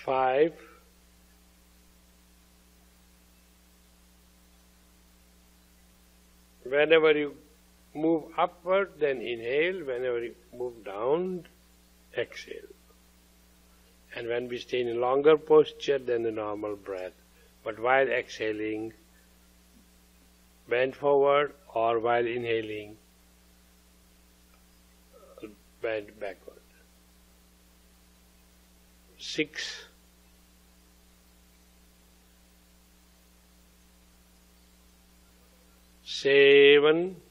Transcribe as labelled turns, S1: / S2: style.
S1: 5, whenever you move upward, then inhale. Whenever you move down, exhale. And when we stay in a longer posture than the normal breath, but while exhaling, bend forward, or while inhaling, bend backward. 6, 7,